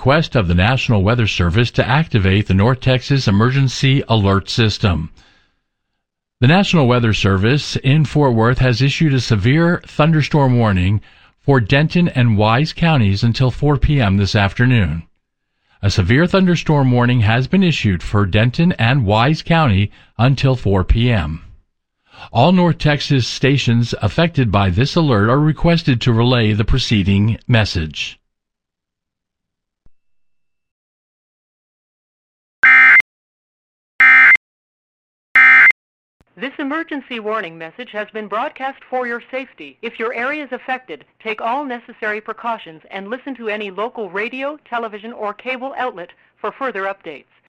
request of the National Weather Service to activate the North Texas Emergency Alert System. The National Weather Service in Fort Worth has issued a severe thunderstorm warning for Denton and Wise counties until 4 p.m. this afternoon. A severe thunderstorm warning has been issued for Denton and Wise County until 4 p.m. All North Texas stations affected by this alert are requested to relay the preceding message. This emergency warning message has been broadcast for your safety. If your area is affected, take all necessary precautions and listen to any local radio, television, or cable outlet for further updates.